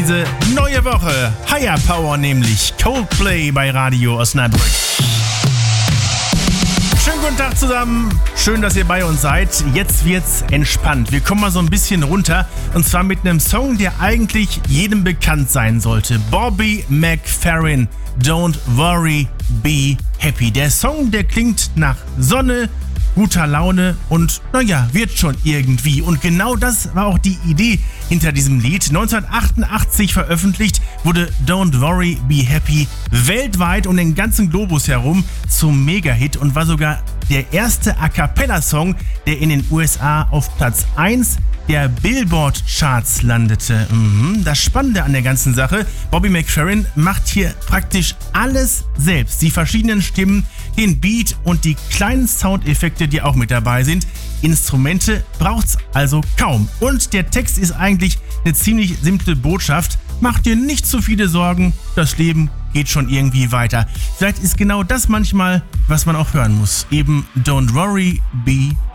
diese neue Woche. Higher Power nämlich. Coldplay bei Radio Osnabrück. Schönen guten Tag zusammen. Schön, dass ihr bei uns seid. Jetzt wird's entspannt. Wir kommen mal so ein bisschen runter. Und zwar mit einem Song, der eigentlich jedem bekannt sein sollte. Bobby McFerrin. Don't worry, be happy. Der Song, der klingt nach Sonne, guter Laune und naja, wird schon irgendwie. Und genau das war auch die Idee hinter diesem Lied. 1988 veröffentlicht, wurde Don't Worry, Be Happy weltweit um den ganzen Globus herum zum Mega-Hit und war sogar der erste A-Cappella-Song, der in den USA auf Platz 1 der Billboard-Charts landete. Das Spannende an der ganzen Sache, Bobby McFerrin macht hier praktisch alles selbst. Die verschiedenen Stimmen, den Beat und die kleinen Soundeffekte, die auch mit dabei sind. Instrumente braucht's also kaum. Und der Text ist eigentlich eine ziemlich simple Botschaft. Mach dir nicht zu viele Sorgen, das Leben geht schon irgendwie weiter. Vielleicht ist genau das manchmal, was man auch hören muss. Eben Don't worry, be